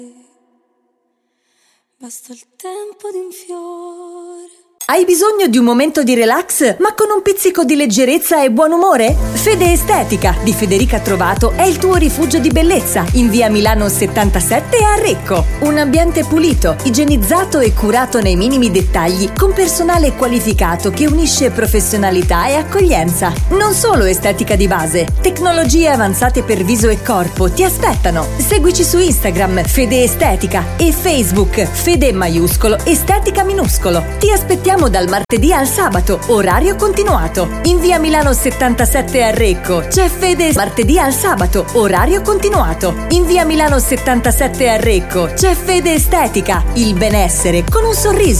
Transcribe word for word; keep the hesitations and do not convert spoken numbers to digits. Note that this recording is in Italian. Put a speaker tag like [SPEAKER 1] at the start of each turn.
[SPEAKER 1] Basta il tempo di un fiore.
[SPEAKER 2] Hai bisogno di un momento di relax, ma con un pizzico di leggerezza e buon umore? Fede Estetica di Federica Trovato è il tuo rifugio di bellezza in via Milano settantasette a Recco. Un ambiente pulito, igienizzato e curato nei minimi dettagli, con personale qualificato che unisce professionalità e accoglienza. Non solo estetica di base, tecnologie avanzate per viso e corpo ti aspettano. Seguici su Instagram Fede Estetica e Facebook Fede maiuscolo Estetica minuscolo. Ti aspettiamo dal martedì al sabato, orario continuato. In via Milano settantasette a Recco c'è Fede martedì al sabato, orario continuato. In via Milano settantasette a Recco c'è Fede Estetica, il benessere con un sorriso.